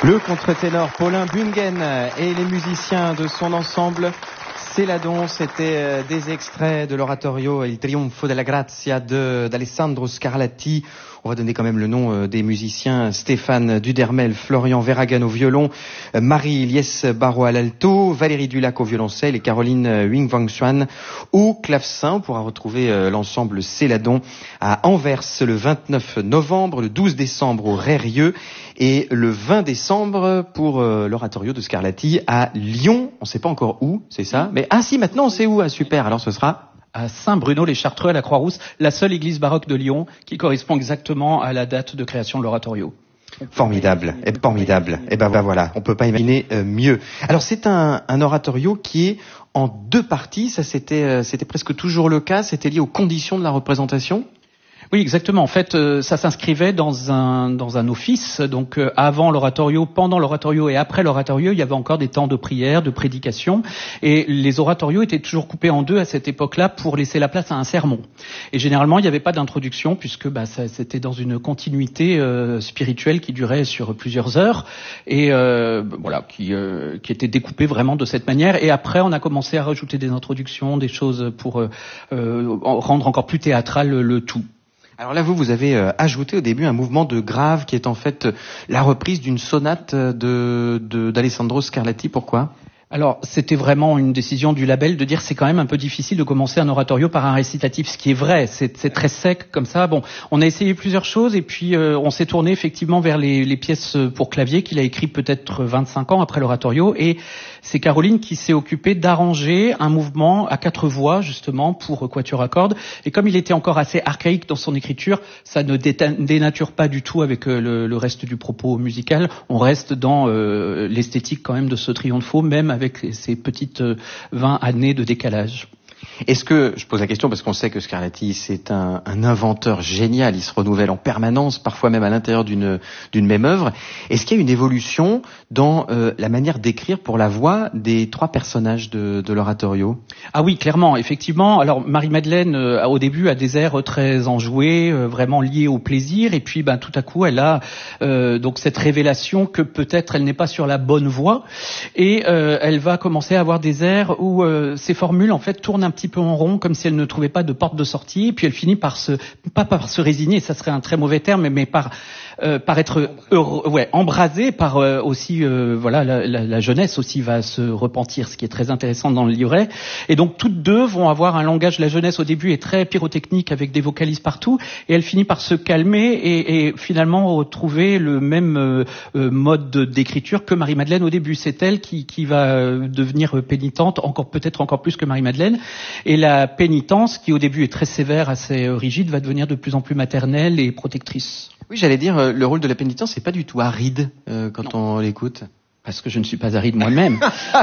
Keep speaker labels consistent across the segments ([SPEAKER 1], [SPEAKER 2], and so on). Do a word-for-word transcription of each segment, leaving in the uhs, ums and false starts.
[SPEAKER 1] Le contre-ténor Paulin Bungen et les musiciens de son ensemble Céladon, c'était des extraits de l'oratorio Il Trionfo della Grazia de, d'Alessandro Scarlatti. On va donner quand même le nom des musiciens: Stéphane Dudermel, Florian Verhagen au violon, Marie-Liesse Barreau à l'alto, Valérie Dulac au violoncelle et Caroline Wing-Wang-Xuan au clavecin. On pourra retrouver l'ensemble Céladon à Anvers le vingt-neuf novembre, le douze décembre au Rérieux et le vingt décembre pour l'oratorio de Scarlatti à Lyon. On ne sait pas encore où, c'est ça? Mais ah si, maintenant on sait où. Ah, super, alors ce sera
[SPEAKER 2] à Saint-Bruno-les-Chartreux, à la Croix-Rousse, la seule église baroque de Lyon qui correspond exactement à la date de création de l'oratorio.
[SPEAKER 1] Formidable, et formidable. Et ben, ben voilà, on peut pas imaginer euh, mieux. Alors c'est un, un oratorio qui est en deux parties. Ça c'était, euh, c'était presque toujours le cas. C'était lié aux conditions de la représentation.
[SPEAKER 2] Oui, exactement. En fait, euh, ça s'inscrivait dans un dans un office. Donc, euh, avant l'oratorio, pendant l'oratorio et après l'oratorio, il y avait encore des temps de prière, de prédication. Et les oratorios étaient toujours coupés en deux à cette époque-là pour laisser la place à un sermon. Et généralement, il n'y avait pas d'introduction puisque bah, ça, c'était dans une continuité euh, spirituelle qui durait sur plusieurs heures et euh, voilà, qui euh, qui était découpée vraiment de cette manière. Et après, on a commencé à rajouter des introductions, des choses pour euh, euh, rendre encore plus théâtral le, le tout.
[SPEAKER 1] Alors là, vous, vous avez euh, ajouté au début un mouvement de grave qui est en fait la reprise d'une sonate de, de d'Alessandro Scarlatti. Pourquoi ?
[SPEAKER 2] Alors, c'était vraiment une décision du label de dire c'est quand même un peu difficile de commencer un oratorio par un récitatif, ce qui est vrai, c'est, c'est très sec comme ça. Bon, on a essayé plusieurs choses et puis euh, on s'est tourné effectivement vers les, les pièces pour clavier qu'il a écrit peut-être vingt-cinq ans après l'oratorio, et c'est Caroline qui s'est occupée d'arranger un mouvement à quatre voix justement pour quatuor à cordes. Et comme il était encore assez archaïque dans son écriture, ça ne dénature pas du tout avec le, le reste du propos musical. On reste dans euh, l'esthétique quand même de ce triompho, même avec avec ces petites vingt années de décalage.
[SPEAKER 1] Est-ce que, je pose la question parce qu'on sait que Scarlatti c'est un, un inventeur génial, il se renouvelle en permanence, parfois même à l'intérieur d'une, d'une même œuvre. Est-ce qu'il y a une évolution dans euh, la manière d'écrire pour la voix des trois personnages de, de l'oratorio ?
[SPEAKER 2] Ah oui, clairement, effectivement. Alors Marie-Madeleine, euh, au début, a des airs très enjoués, euh, vraiment liés au plaisir, et puis ben tout à coup, elle a euh, donc cette révélation que peut-être elle n'est pas sur la bonne voie, et euh, elle va commencer à avoir des airs où euh, ses formules en fait tournent un petit peu en rond, comme si elle ne trouvait pas de porte de sortie, et puis elle finit par se, pas par se résigner, ça serait un très mauvais terme, mais par euh, par être heureux, ouais, embrasée par euh, aussi, euh, voilà, la, la, la jeunesse aussi va se repentir, ce qui est très intéressant dans le livret. Et donc toutes deux vont avoir un langage, la jeunesse au début est très pyrotechnique avec des vocalises partout, et elle finit par se calmer et, et finalement retrouver le même euh, mode d'écriture que Marie-Madeleine au début. C'est elle qui, qui va devenir pénitente, encore peut-être encore plus que Marie-Madeleine. Et la pénitence, qui au début est très sévère, assez rigide, va devenir de plus en plus maternelle et protectrice.
[SPEAKER 1] Oui, j'allais dire, le rôle de la pénitence, c'est pas du tout aride euh, quand non. on l'écoute.
[SPEAKER 2] Parce que je ne suis pas aride moi-même.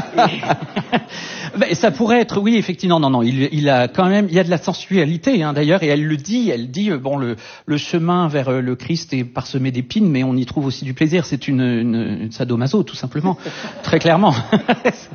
[SPEAKER 2] Ben, ça pourrait être, oui, effectivement, non, non, il, il a quand même, il y a de la sensualité, hein, d'ailleurs, et elle le dit, elle dit, bon, le, le chemin vers le Christ est parsemé d'épines, mais on y trouve aussi du plaisir. C'est une, une, une sadomaso, tout simplement, très clairement.